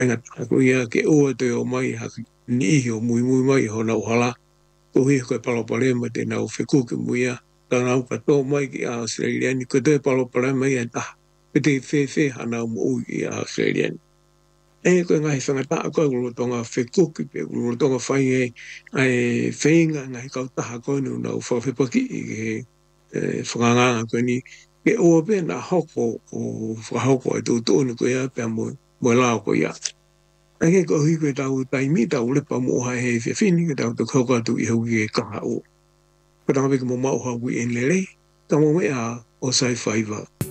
Nga ko ia ke o te o mai ha ni o mui mai ho na hala ko hi ko palo pale ma te na o feku ke muia ta na ka to mai ki a Australia ni ko te palo pale mai ta pe te fe hana mo i a Australia e ko ngai whanga ta ko ro tonga feku ki pe ro tonga fai ai feinga ngai ka ta ko no na fo fe paki e whanganga ko ni ke o pe na hoko o hoko e tu tu ko ia pe mo la ko ia ai ko hi ko tau tai mi tau le pa mo ha he fe fini ko tau to ko tu i ho ki ka o ko tau be mo mau ha wi en le ta mo me a o sai faiva